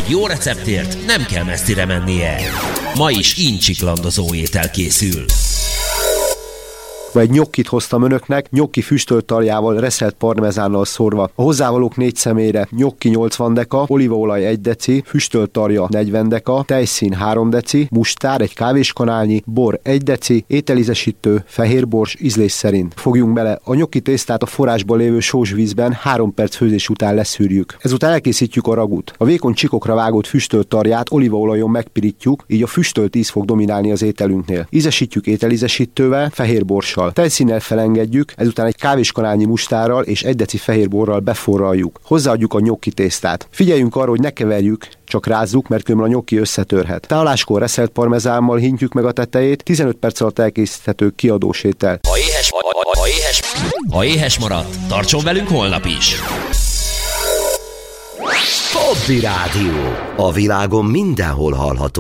Egy jó receptért nem kell messzire mennie. Ma is incsiklandozó étel készül. Egy nyokkit hoztam önöknek, nyokki füstölt taljával, reszelt parmezánnal szórva. A hozzávalók 4 személyre: nyokki 80 deka, olívaolaj 1 deci, füstölt tarja 40 deka, tejszín 3 deci, mustár 1 kávéskanálnyi, bor 1 deci, ételízesítő, fehérbors ízlés szerint. Fogjunk bele, a nyokki tésztát a forrásban lévő sós vízben 3 perc főzés után leszűrjük. Ezután elkészítjük a ragut. A vékony csikokra vágott füstölt tarját olívaolajon megpirítjuk, így a füstölt íz fog dominálni az ételünknél. Ízesítjük ételízesítővel, fehérborssal. Tejszínnel felengedjük, ezután egy kávéskanálnyi mustárral és 1 deci fehérborral beforraljuk. Hozzáadjuk a nyokki tésztát. Figyeljünk arra, hogy ne keverjük, csak rázzuk, mert különben a nyokki összetörhet. Táláskor reszelt parmezámmal hintjük meg a tetejét, 15 perc alatt elkészíthető kiadós étel. Ha éhes maradt, tartson velünk holnap is! Hobby Rádió. A világon mindenhol hallható.